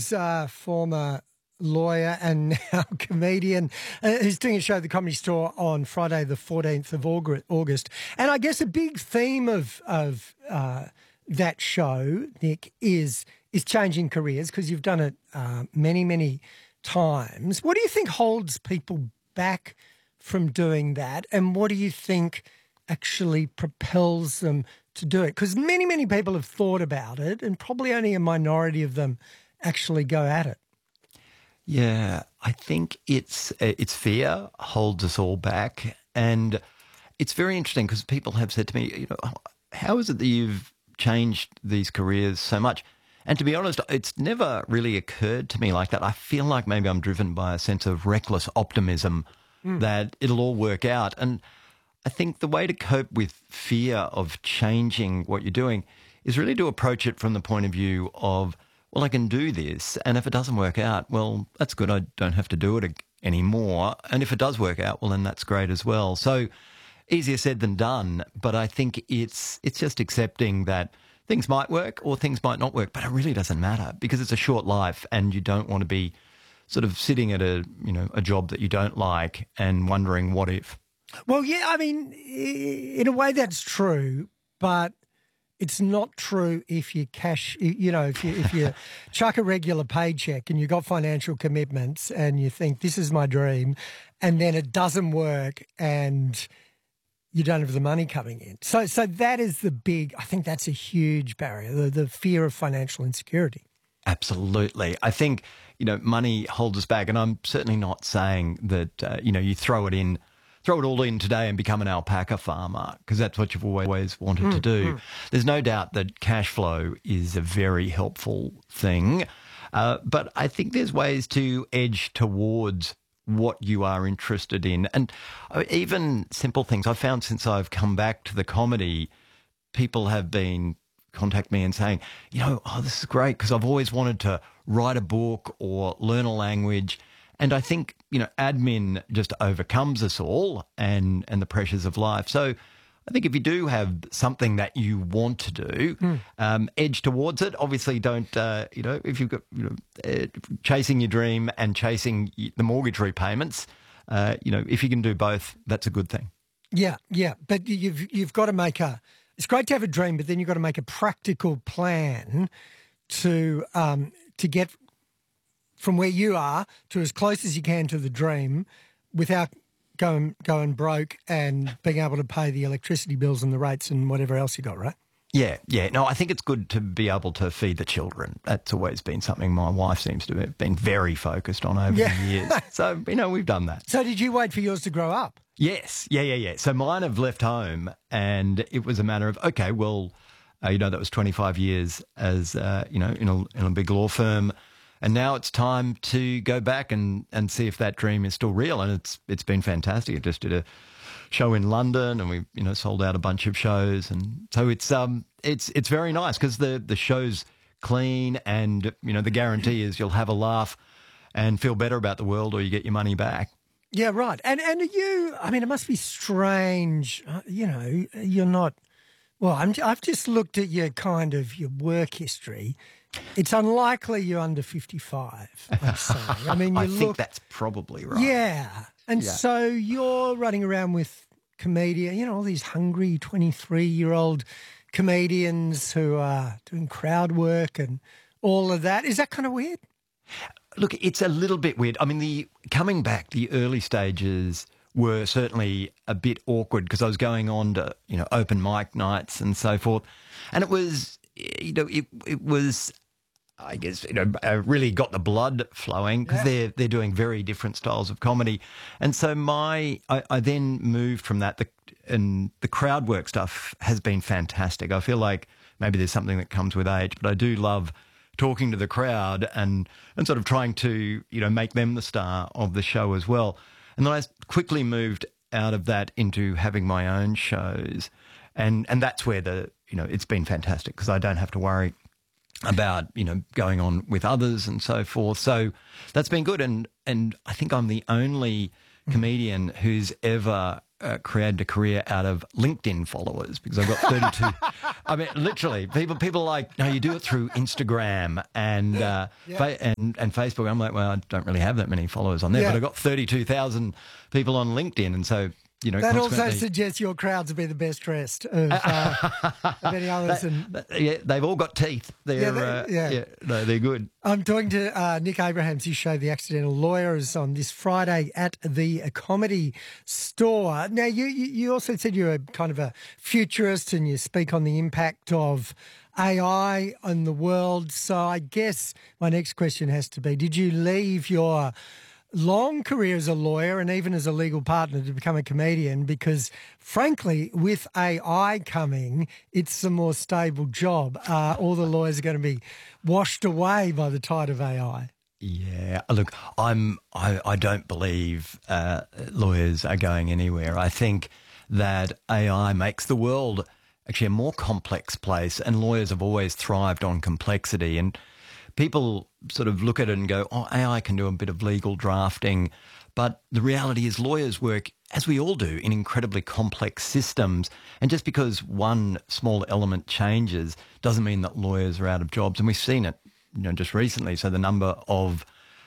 Hobbs, former lawyer and now comedian, who's doing a show at the Comedy Store on Friday the 14th of August. And I guess a big theme of that show, Nick, is changing careers, because you've done it many, many times. What do you think holds people back from doing that, and what do you think actually propels them to do it? Because many, many people have thought about it, and probably only a minority of them actually go at it. Yeah, I think it's fear holds us all back, and it's very interesting because people have said to me, how is it that you've changed these careers so much? And to be honest, it's never really occurred to me like that. I feel like maybe I'm driven by a sense of reckless optimism that it'll all work out. And I think the way to cope with fear of changing what you're doing is really to approach it from the point of view of, well, I can do this, and if it doesn't work out, well, that's good. I don't have to do it anymore. And if it does work out, well, then that's great as well. So easier said than done, but I think it's just accepting that things might work or things might not work, but it really doesn't matter because it's a short life, and you don't want to be sort of sitting at a job that you don't like and wondering what if. Well, yeah, I mean, in a way that's true, but it's not true if you if you chuck a regular paycheck and you've got financial commitments and you think this is my dream, and then it doesn't work and you don't have the money coming in. So that is I think that's a huge barrier, the fear of financial insecurity. Absolutely. I think, money holds us back, and I'm certainly not saying that, you throw it all in today and become an alpaca farmer, because that's what you've always wanted to do. There's no doubt that cash flow is a very helpful thing, but I think there's ways to edge towards what you are interested in. And even simple things. I've found since I've come back to the comedy, people have been contact me and saying, this is great because I've always wanted to write a book or learn a language. And I think, admin just overcomes us all and the pressures of life. So I think if you do have something that you want to do, edge towards it. Obviously don't, if you've got, chasing your dream and chasing the mortgage repayments, if you can do both, that's a good thing. Yeah. But you've got to it's great to have a dream, but then you've got to make a practical plan to get from where you are to as close as you can to the dream without going broke and being able to pay the electricity bills and the rates and whatever else you got, right? Yeah. No, I think it's good to be able to feed the children. That's always been something my wife seems to have been very focused on over the years. So, we've done that. So did you wait for yours to grow up? Yes. Yeah. So mine have left home, and it was a matter of, okay, well, that was 25 years as, in a big law firm. And now it's time to go back and see if that dream is still real. And it's been fantastic. I just did a show in London, and we sold out a bunch of shows, and so it's very nice because the show's clean, and the guarantee is you'll have a laugh and feel better about the world, or you get your money back. Yeah, right. And you, it must be strange. You're not. Well, I've just looked at your work history. It's unlikely you're under 55, I'd say. I think that's probably right. Yeah. And so you're running around with comedian, all these hungry 23-year-old comedians who are doing crowd work and all of that. Is that kind of weird? Look, it's a little bit weird. Coming back, the early stages were certainly a bit awkward because I was going on to, open mic nights and so forth. And it was, it was, I guess, really got the blood flowing because they're doing very different styles of comedy. And so I then moved from that, and the crowd work stuff has been fantastic. I feel like maybe there's something that comes with age, but I do love talking to the crowd and sort of trying to, make them the star of the show as well. And then I quickly moved out of that into having my own shows. And that's where it's been fantastic because I don't have to worry about, going on with others and so forth. So that's been good. And I think I'm the only comedian who's ever created a career out of LinkedIn followers because I've got 32. I mean, literally, people are like, no, you do it through Instagram and and Facebook. I'm like, well, I don't really have that many followers on there, but I've got 32,000 people on LinkedIn, and so. That also suggests your crowds would be the best dressed of any others. They've all got teeth. They're good. I'm talking to Nick Abrahams, who showed The Accidental Lawyers on this Friday at the Comedy Store. Now, you also said you're a kind of a futurist and you speak on the impact of AI on the world. So I guess my next question has to be, did you leave your long career as a lawyer and even as a legal partner to become a comedian? Because frankly, with AI coming, it's a more stable job. All the lawyers are going to be washed away by the tide of AI. Yeah, look, I don't believe lawyers are going anywhere. I think that AI makes the world actually a more complex place, and lawyers have always thrived on complexity. And people sort of look at it and go, oh, AI can do a bit of legal drafting. But the reality is lawyers work, as we all do, in incredibly complex systems. And just because one small element changes doesn't mean that lawyers are out of jobs. And we've seen it, just recently. So the number of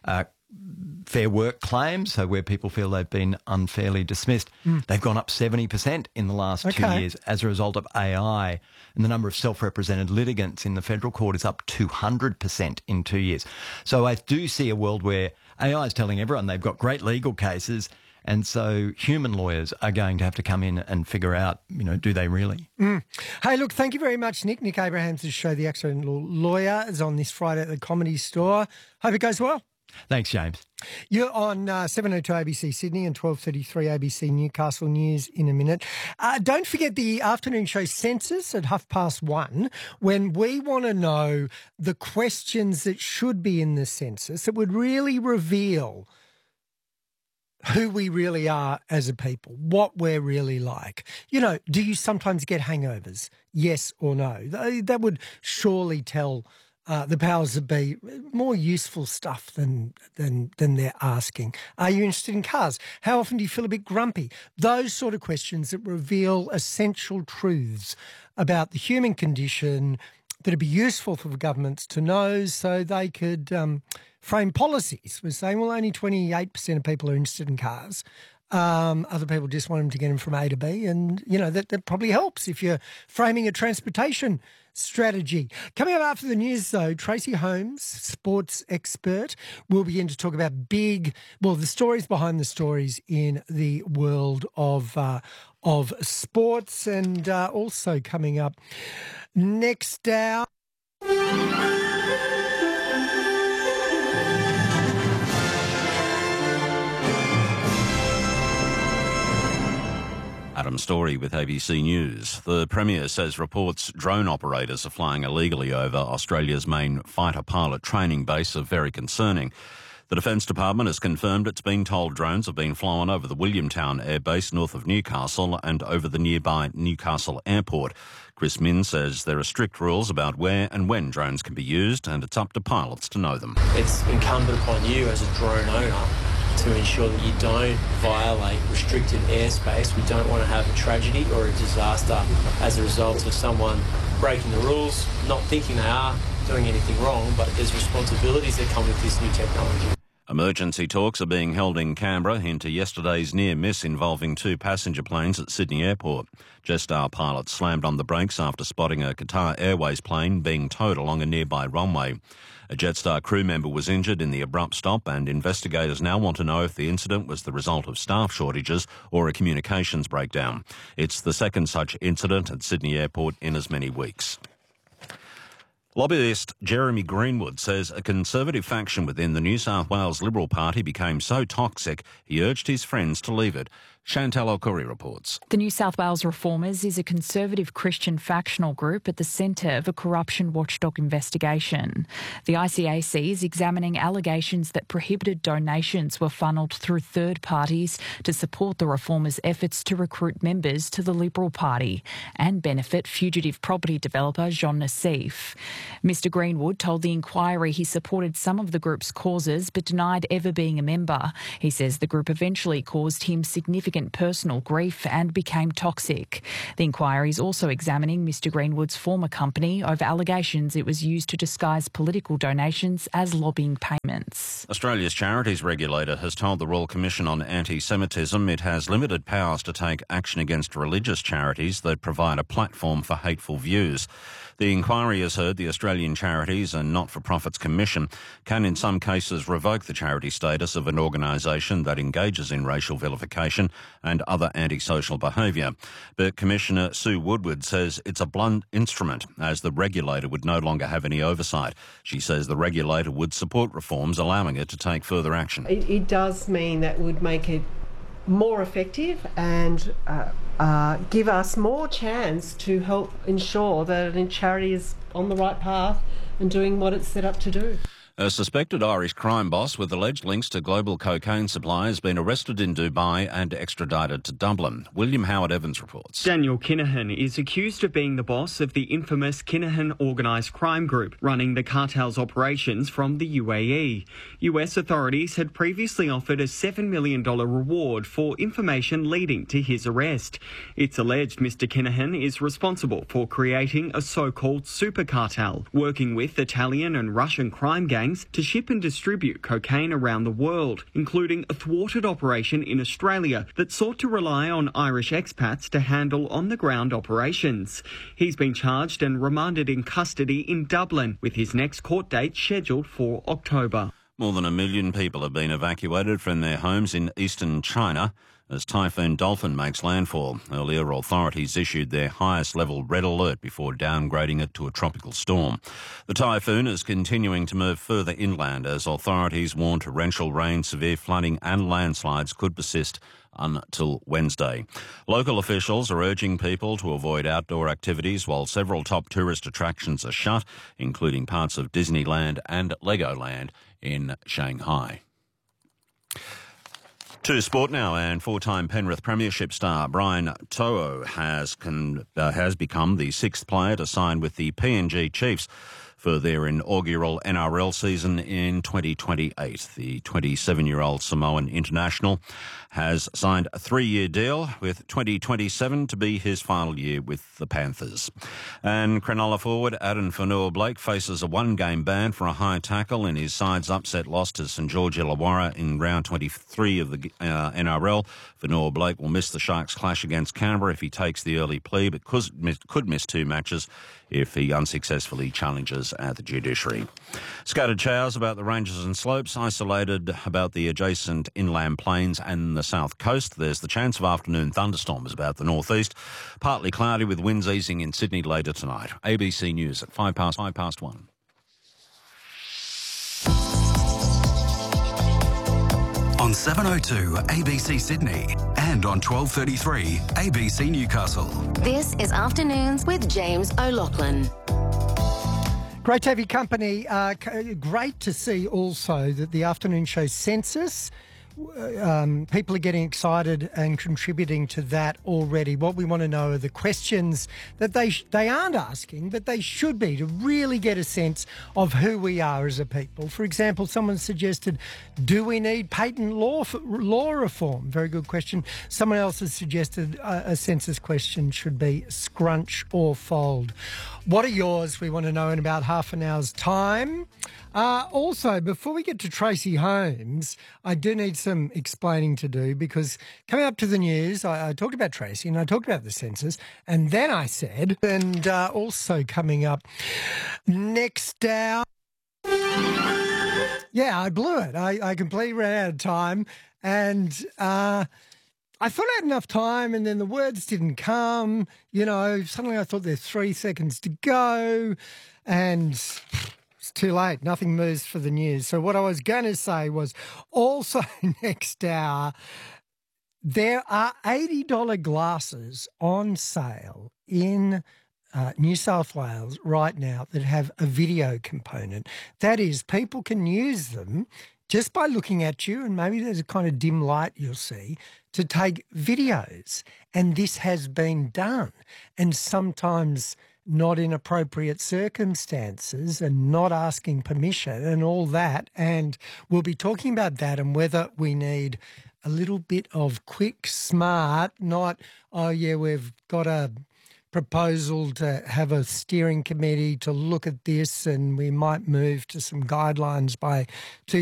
fair work claims, so where people feel they've been unfairly dismissed, they've gone up 70% in the last 2 years as a result of AI. And the number of self-represented litigants in the federal court is up 200% in 2 years. So I do see a world where AI is telling everyone they've got great legal cases, and so human lawyers are going to have to come in and figure out, do they really? Hey, look, thank you very much, Nick. Nick Abrahams' show, The Accidental Lawyer, is on this Friday at the Comedy Store. Hope it goes well. Thanks, James. You're on 702 ABC Sydney and 12:33 ABC Newcastle News in a minute. Don't forget the afternoon show Census at 1:30, when we want to know the questions that should be in the census that would really reveal who we really are as a people, what we're really like. Do you sometimes get hangovers? Yes or no? That would surely tell the powers that be more useful stuff than they're asking. Are you interested in cars? How often do you feel a bit grumpy? Those sort of questions that reveal essential truths about the human condition that would be useful for the governments to know, so they could frame policies. We're saying, well, only 28% of people are interested in cars. Other people just want them to get them from A to B, and that probably helps if you're framing a transportation strategy. Coming up after the news, though, Tracy Holmes, sports expert, will begin to talk about the stories behind the stories in the world of sports, and also coming up next hour. Adam Story with ABC News. The Premier says reports drone operators are flying illegally over Australia's main fighter pilot training base are very concerning. The Defence Department has confirmed it's been told drones have been flown over the Williamtown Air Base north of Newcastle and over the nearby Newcastle Airport. Chris Min says there are strict rules about where and when drones can be used, and it's up to pilots to know them. It's incumbent upon you as a drone owner to ensure that you don't violate restricted airspace. We don't want to have a tragedy or a disaster as a result of someone breaking the rules, not thinking they are doing anything wrong, but there's responsibilities that come with this new technology. Emergency talks are being held in Canberra into yesterday's near miss involving two passenger planes at Sydney Airport. Jetstar pilots slammed on the brakes after spotting a Qatar Airways plane being towed along a nearby runway. A Jetstar crew member was injured in the abrupt stop, and investigators now want to know if the incident was the result of staff shortages or a communications breakdown. It's the second such incident at Sydney Airport in as many weeks. Lobbyist Jeremy Greenwood says a Conservative faction within the New South Wales Liberal Party became so toxic he urged his friends to leave it. Chantal Okuri reports. The New South Wales Reformers is a Conservative Christian factional group at the centre of a corruption watchdog investigation. The ICAC is examining allegations that prohibited donations were funnelled through third parties to support the Reformers' efforts to recruit members to the Liberal Party and benefit fugitive property developer Jean Nassif. Mr Greenwood told the inquiry he supported some of the group's causes but denied ever being a member. He says the group eventually caused him significant significant personal grief and became toxic. The inquiry is also examining Mr Greenwood's former company over allegations it was used to disguise political donations as lobbying payments. Australia's charities regulator has told the Royal Commission on Anti-Semitism it has limited powers to take action against religious charities that provide a platform for hateful views. The inquiry has heard the Australian Charities and Not-for-Profits Commission can in some cases revoke the charity status of an organisation that engages in racial vilification and other antisocial behaviour. But Commissioner Sue Woodward says it's a blunt instrument, as the regulator would no longer have any oversight. She says the regulator would support reforms allowing it to take further action. It does mean that would make it more effective and give us more chance to help ensure that a charity is on the right path and doing what it's set up to do. A suspected Irish crime boss with alleged links to global cocaine supply has been arrested in Dubai and extradited to Dublin. William Howard Evans reports. Daniel Kinahan is accused of being the boss of the infamous Kinahan organised crime group, running the cartel's operations from the UAE. US authorities had previously offered a $7 million reward for information leading to his arrest. It's alleged Mr Kinahan is responsible for creating a so-called super cartel, working with Italian and Russian crime gangs to ship and distribute cocaine around the world, including a thwarted operation in Australia that sought to rely on Irish expats to handle on-the-ground operations. He's been charged and remanded in custody in Dublin, with his next court date scheduled for October. More than 1 million people have been evacuated from their homes in eastern China as Typhoon Dolphin makes landfall. Earlier, authorities issued their highest level red alert before downgrading it to a tropical storm. The typhoon is continuing to move further inland as authorities warn torrential rain, severe flooding and landslides could persist until Wednesday. Local officials are urging people to avoid outdoor activities while several top tourist attractions are shut, including parts of Disneyland and Legoland in Shanghai. To sport now, and four-time Penrith Premiership star Brian To'o has become the sixth player to sign with the PNG Chiefs for their inaugural NRL season in 2028. The 27-year-old Samoan international has signed a 3-year deal with 2027 to be his final year with the Panthers. And Cronulla forward Addin Fonua-Blake faces a one-game ban for a high tackle in his side's upset loss to St George Illawarra in round 23 of the NRL. Fonua-Blake will miss the Sharks' clash against Canberra if he takes the early plea, but could miss 2 matches if he unsuccessfully challenges at the judiciary. Scattered showers about the ranges and slopes, isolated about the adjacent inland plains and the south coast. There's the chance of afternoon thunderstorms about the northeast. Partly cloudy with winds easing in Sydney later tonight. ABC News at 1:05. On 702 ABC Sydney and on 1233 ABC Newcastle. This is Afternoons with James O'Loughlin. Great to have your company. Great to see also that the afternoon show census, people are getting excited and contributing to that already. What we want to know are the questions that they aren't asking, but they should be, to really get a sense of who we are as a people. For example, someone suggested, do we need patent law reform? Very good question. Someone else has suggested a census question should be scrunch or fold. What are yours? We want to know in about half an hour's time. Also, before we get to Tracy Holmes, I do need some explaining to do, because coming up to the news, I talked about Tracy and I talked about the census, and then I said, and also coming up next hour, yeah, I blew it. I completely ran out of time, and I thought I had enough time, and then the words didn't come. You know, suddenly I thought there's 3 seconds to go, and it's too late. Nothing moves for the news. So what I was going to say was, also next hour, there are $80 glasses on sale in New South Wales right now that have a video component. That is, people can use them just by looking at you, and maybe there's a kind of dim light you'll see, to take videos. And this has been done. And sometimes not in appropriate circumstances and not asking permission and all that. And we'll be talking about that and whether we need a little bit of quick, smart, not, oh, yeah, we've got a proposal to have a steering committee to look at this and we might move to some guidelines by